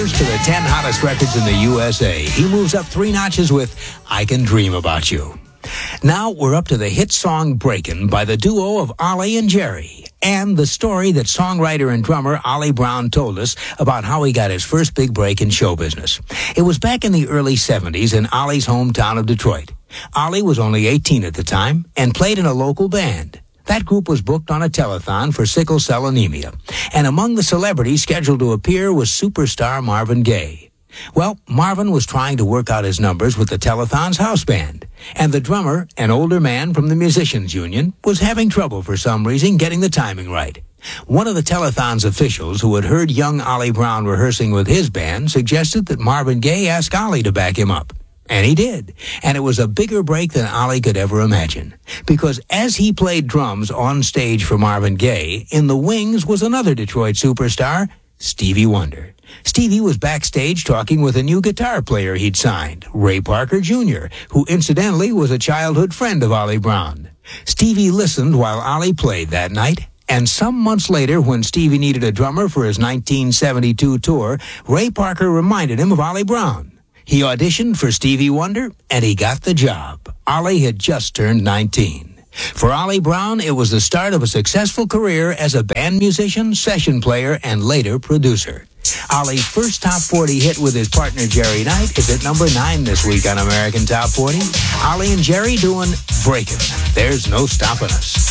To the 10 hottest records in the USA. He moves up 3 notches with I Can Dream About You. Now we're up to the hit song Breakin' by the duo of Ollie and Jerry, and the story that songwriter and drummer Ollie Brown told us about how he got his first big break in show business. It was back in the early 70s in Ollie's hometown of Detroit. Ollie was only 18 at the time and played in a local band. That group was booked on a telethon for sickle cell anemia, and among the celebrities scheduled to appear was superstar Marvin Gaye. Well, Marvin was trying to work out his numbers with the telethon's house band, and the drummer, an older man from the Musicians Union, was having trouble for some reason getting the timing right. One of the telethon's officials who had heard young Ollie Brown rehearsing with his band suggested that Marvin Gaye ask Ollie to back him up. And he did. And it was a bigger break than Ollie could ever imagine. Because as he played drums on stage for Marvin Gaye, in the wings was another Detroit superstar, Stevie Wonder. Stevie was backstage talking with a new guitar player he'd signed, Ray Parker Jr., who incidentally was a childhood friend of Ollie Brown. Stevie listened while Ollie played that night. And some months later, when Stevie needed a drummer for his 1972 tour, Ray Parker reminded him of Ollie Brown. He auditioned for Stevie Wonder, and he got the job. Ollie had just turned 19. For Ollie Brown, it was the start of a successful career as a band musician, session player, and later producer. Ollie's first Top 40 hit with his partner Jerry Knight is at number 9 this week on American Top 40. Ollie and Jerry doing Breakin'. There's no stopping us.